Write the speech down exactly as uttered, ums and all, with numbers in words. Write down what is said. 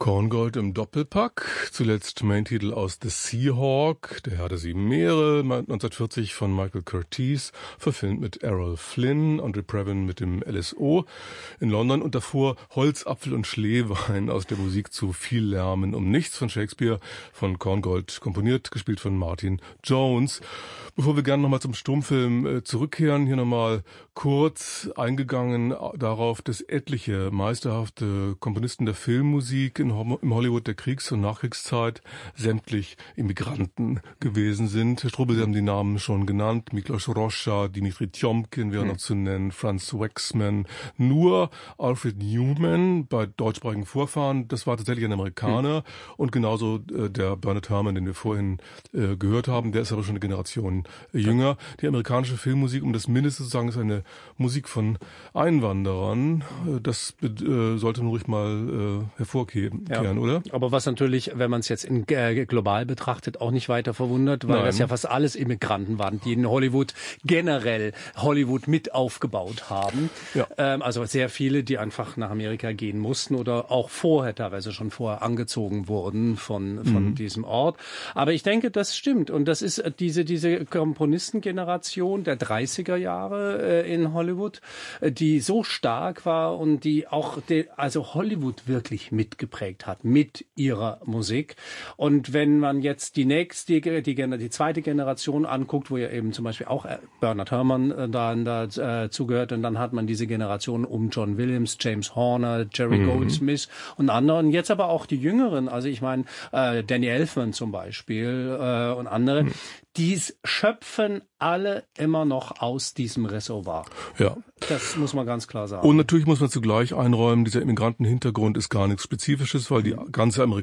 Korngold im Doppelpack, zuletzt Maintitel aus The Seahawk, der Herr der sieben Meere, neunzehnhundertvierzig von Michael Curtiz, verfilmt mit Errol Flynn, Andre Previn mit dem L S O in London und davor Holz, Apfel und Schleewein aus der Musik zu Viel Lärmen um nichts von Shakespeare, von Korngold komponiert, gespielt von Martin Jones. Bevor wir gerne nochmal zum Stummfilm äh, zurückkehren, hier nochmal kurz eingegangen darauf, dass etliche meisterhafte Komponisten der Filmmusik in, im Hollywood der Kriegs- und Nachkriegszeit sämtlich Immigranten gewesen sind. Herr Strobel, Sie haben die Namen schon genannt. Miklos Rozsa, Dimitri Tjomkin wäre noch zu nennen, Franz Waxman. Nur Alfred Newman bei deutschsprachigen Vorfahren, das war tatsächlich ein Amerikaner. Hm. Und genauso äh, der Bernard Herrmann, den wir vorhin äh, gehört haben, der ist aber schon eine Generation jünger. Die amerikanische Filmmusik, um das Mindeste zu sagen, ist eine Musik von Einwanderern. Das äh, sollte man ruhig mal äh, hervorkehren, ja. oder? Aber was natürlich, wenn man es jetzt in, äh, global betrachtet, auch nicht weiter verwundert, weil Nein. das ja fast alles Immigranten waren, die in Hollywood generell Hollywood mit aufgebaut haben. Ja. Ähm, also sehr viele, die einfach nach Amerika gehen mussten oder auch vorher, teilweise schon vorher angezogen wurden von, von mhm. diesem Ort. Aber ich denke, das stimmt. Und das ist diese, diese Komponistengeneration der dreißiger Jahre äh, in Hollywood, äh, die so stark war und die auch die, also Hollywood wirklich mitgeprägt hat mit ihrer Musik. Und wenn man jetzt die nächste, die, die, die zweite Generation anguckt, wo ja eben zum Beispiel auch Bernard Herrmann äh, da, da äh, zugehört, und dann hat man diese Generation um John Williams, James Horner, Jerry mhm. Goldsmith und anderen. Jetzt aber auch die Jüngeren, also ich meine äh, Danny Elfman zum Beispiel äh, und andere, mhm. die schöpfen alle immer noch aus diesem Reservoir. Ja. Das muss man ganz klar sagen. Und natürlich muss man zugleich einräumen, dieser Immigrantenhintergrund ist gar nichts Spezifisches, weil die ganze Amerikaner